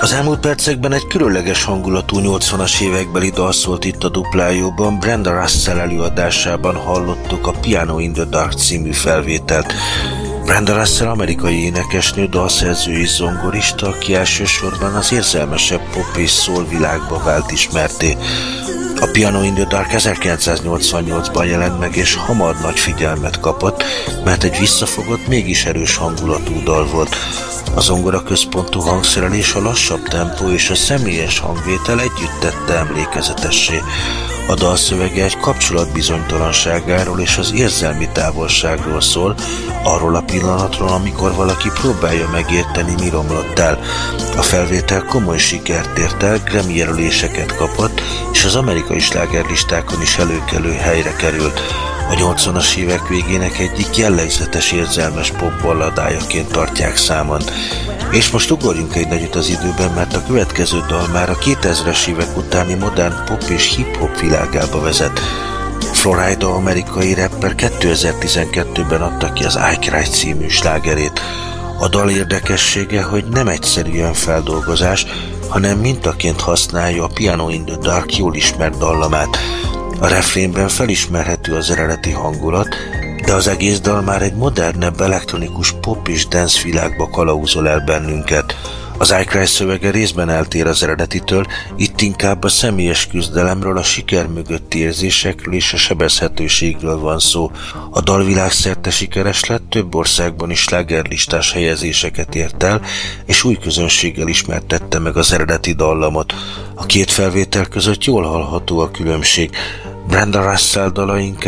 Az elmúlt percekben egy különleges hangulatú 80-as évekbeli dal szólt itt a Duplájóban. Brenda Russell előadásában hallottuk a Piano in the Dark című felvételt. Brenda Russell amerikai énekesnő, dalszerző és zongorista, aki elsősorban az érzelmesebb pop és soul világba vált ismerté. A Piano in the Dark 1988-ban jelent meg, és hamar nagy figyelmet kapott, mert egy visszafogott, mégis erős hangulatú dal volt. A zongora központú hangszerelés, a lassabb tempó és a személyes hangvétel együtt tette emlékezetessé. A dal szövege egy kapcsolat bizonytalanságáról és az érzelmi távolságról szól, arról a pillanatról, amikor valaki próbálja megérteni, mi romlott el. A felvétel komoly sikert ért el, Grammy jelöléseket kapott, és az amerikai slágerlistákon is előkelő helyre került. A 80-as évek végének egyik jellegzetes érzelmes popballadájaként tartják számon. És most ugorjunk egy nagyot az időben, mert a következő dal már a 2000-es évek utáni modern pop és hip-hop világába vezet. Flo Rida amerikai rapper 2012-ben adta ki az I Cry című slágerét. A dal érdekessége, hogy nem egyszerűen feldolgozás, hanem mintaként használja a Piano in the Dark jól ismert dallamát. A refrénben felismerhető az eredeti hangulat, de az egész dal már egy modernebb elektronikus pop és dance világba kalauzol el bennünket. Az I Cry szövege részben eltér az eredetitől, itt inkább a személyes küzdelemről, a siker mögötti érzésekről és a sebezhetőségről van szó. A dal világszerte sikeres lett, több országban is slágerlistás helyezéseket ért el, és új közönséggel ismertette meg az eredeti dallamot. A két felvétel között jól hallható a különbség. Brenda Russell dala inkább